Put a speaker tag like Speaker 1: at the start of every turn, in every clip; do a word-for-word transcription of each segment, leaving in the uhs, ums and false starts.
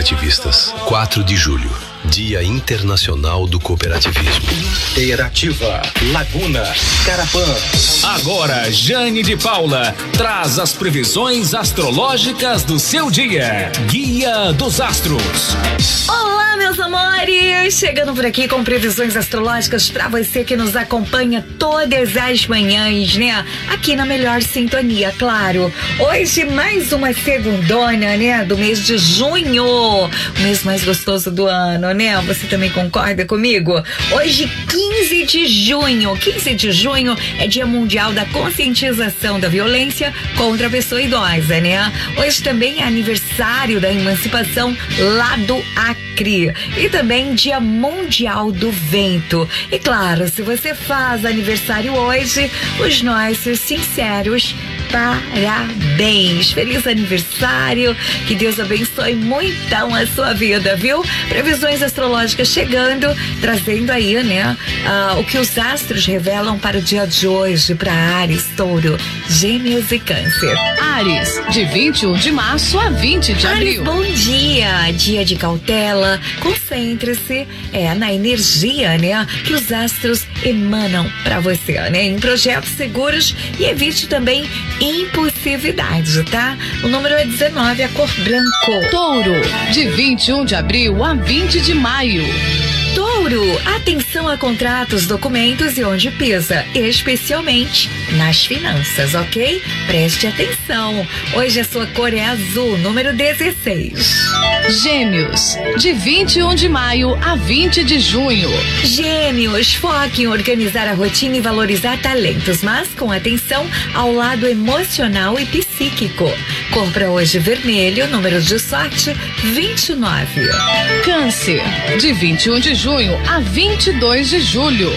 Speaker 1: cooperativistas. quatro de julho, Dia Internacional do Cooperativismo.
Speaker 2: Interativa, Laguna, Carapã.
Speaker 3: Agora, Jane de Paula traz as previsões astrológicas do seu dia. Guia dos Astros.
Speaker 4: Olá, meus amores! Chegando por aqui com previsões astrológicas pra você que nos acompanha todas as manhãs, né? Aqui na melhor sintonia, claro. Hoje, mais uma segundona, né? Do mês de junho. O mês mais gostoso do ano, né? Você também concorda comigo? Hoje, quinze de junho. quinze de junho é Dia Mundial da Conscientização da Violência contra a Pessoa Idosa, né? Hoje também é aniversário da emancipação lá do Acre. E também Dia Mundial do Vento. E claro, se você faz aniversário hoje, os nossos sinceros parabéns. Feliz aniversário. Que Deus abençoe muito a sua vida, viu? Previsões astrológicas chegando, trazendo aí, né? Uh, o que os astros revelam para o dia de hoje, para Áries, Touro, Gêmeos e Câncer.
Speaker 5: Áries, de vinte e um de março a vinte de
Speaker 4: Áries,
Speaker 5: abril.
Speaker 4: bom dia. Dia de cautela. Concentre-se é, na energia, né? Que os astros emanam para você, né? Em projetos seguros e evite também impulsividade, tá? O número é dezenove, a cor branco.
Speaker 5: Touro, de vinte e um de abril a vinte de maio.
Speaker 4: Touro, atenção a contratos, documentos e onde pesa, especialmente nas finanças, ok? Preste atenção. Hoje a sua cor é azul, número dezesseis.
Speaker 5: Gêmeos, de vinte e um de maio a vinte de junho.
Speaker 4: Gêmeos, foque em organizar a rotina e valorizar talentos, mas com atenção ao lado emocional e psíquico. Cor para hoje vermelho, número de sorte vinte e nove.
Speaker 5: Câncer, de vinte e um de junho a vinte e dois de julho.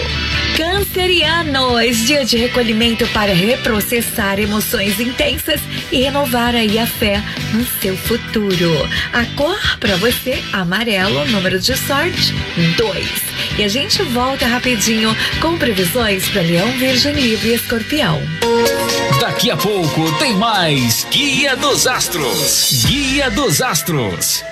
Speaker 4: Cancerianos, dia de recolhimento para reprocessar emoções intensas e renovar aí a fé no seu futuro. A cor para você, amarelo, número de sorte dois. E a gente volta rapidinho com previsões para Leão, Virgem, Libra e Escorpião.
Speaker 3: Daqui a pouco tem mais Guia dos Astros. Guia dos Astros.